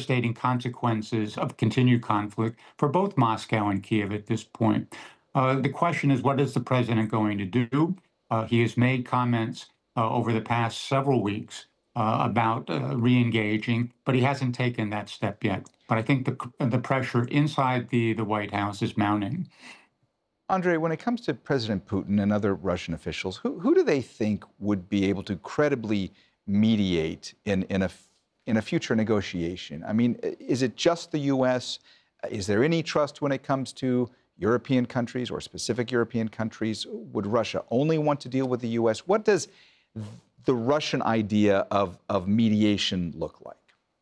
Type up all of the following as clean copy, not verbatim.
devastating consequences of continued conflict for both Moscow and Kiev at this point. The question is, what is the president going to do? He has made comments over the past several weeks about re-engaging, but he hasn't taken that step yet. But I think the pressure inside the White House is mounting. Andrei, when it comes to President Putin and other Russian officials, who do they think would be able to credibly mediate in a future negotiation? I mean, is it just the U.S.? Is there any trust when it comes to European countries or specific European countries? Would Russia only want to deal with the U.S.? What does the Russian idea of mediation look like?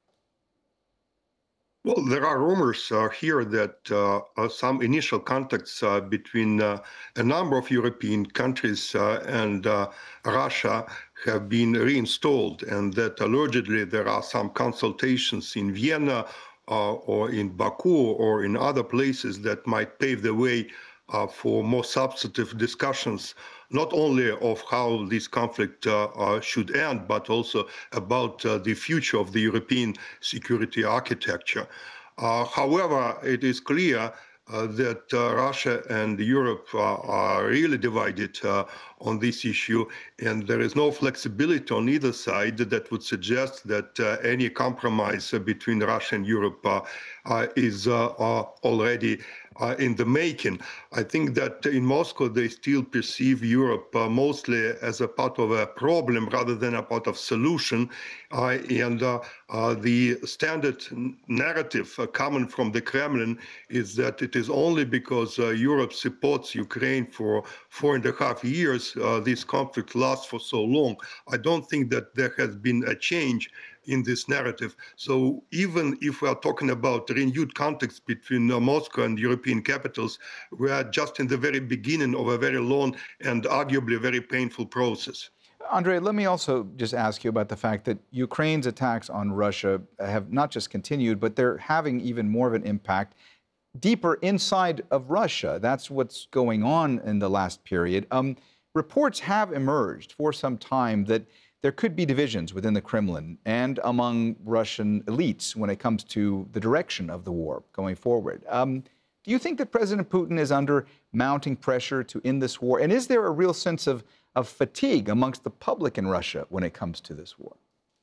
Well, there are rumors here that some initial contacts between a number of European countries and Russia have been reinstalled, and that allegedly there are some consultations in Vienna or in Baku or in other places that might pave the way for more substantive discussions, not only of how this conflict should end, but also about the future of the European security architecture. However, it is clear that Russia and Europe are really divided on this issue, and there is no flexibility on either side that would suggest that any compromise between Russia and Europe is already in the making. I think that in Moscow they still perceive Europe mostly as a part of a problem rather than a part of solution. And the standard narrative coming from the Kremlin is that it is only because Europe supports Ukraine for 4.5 years this conflict lasts for so long. I don't think that there has been a change in this narrative. So even if we are talking about renewed contacts between Moscow and European capitals, we are just in the very beginning of a very long and arguably very painful process. Andrei, let me also just ask you about the fact that Ukraine's attacks on Russia have not just continued, but they're having even more of an impact deeper inside of Russia. That's what's going on in the last period. Reports have emerged for some time that there could be divisions within the Kremlin and among Russian elites when it comes to the direction of the war going forward. Do you think that President Putin is under mounting pressure to end this war? And is there a real sense of fatigue amongst the public in Russia when it comes to this war?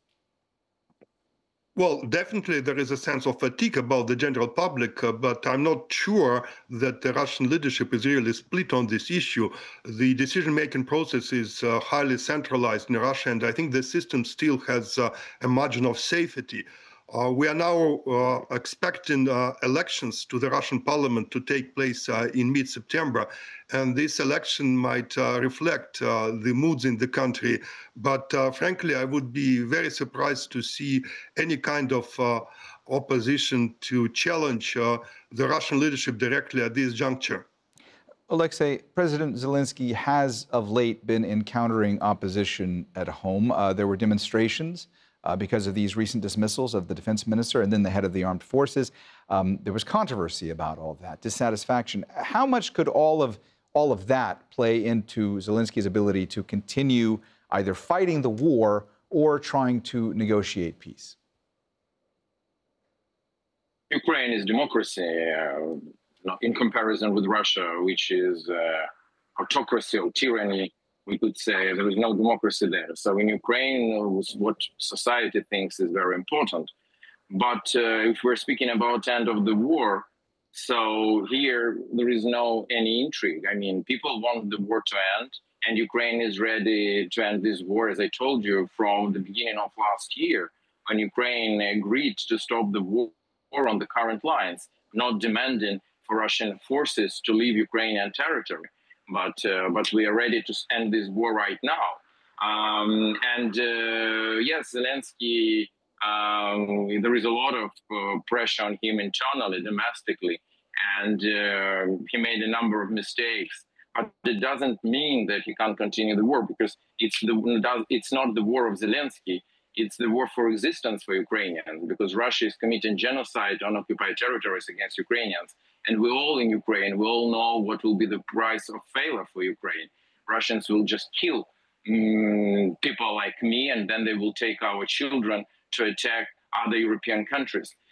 Well, definitely there is a sense of fatigue about the general public, but I'm not sure that the Russian leadership is really split on this issue. The decision-making process is highly centralized in Russia, and I think the system still has a margin of safety. We are now expecting elections to the Russian parliament to take place in mid-September, and this election might reflect the moods in the country. But frankly, I would be very surprised to see any kind of opposition to challenge the Russian leadership directly at this juncture. Alexei, President Zelensky has of late been encountering opposition at home. There were demonstrations because of these recent dismissals of the defense minister and then the head of the armed forces. There was controversy about all of that, dissatisfaction. How much could all of that play into Zelensky's ability to continue either fighting the war or trying to negotiate peace? Ukraine is democracy in comparison with Russia, which is autocracy or tyranny. We could say there is no democracy there. So in Ukraine, what society thinks is very important. But if we're speaking about end of the war, so here there is no any intrigue. I mean, people want the war to end, and Ukraine is ready to end this war, as I told you, from the beginning of last year, when Ukraine agreed to stop the war on the current lines, not demanding for Russian forces to leave Ukrainian territory. But we are ready to end this war right now. Yes, Zelensky, there is a lot of pressure on him internally, domestically, and he made a number of mistakes. But it doesn't mean that he can't continue the war, because it's not the war of Zelensky. It's the war for existence for Ukrainians, because Russia is committing genocide on occupied territories against Ukrainians. And we all in Ukraine, we all know what will be the price of failure for Ukraine. Russians will just kill people like me, and then they will take our children to attack other European countries.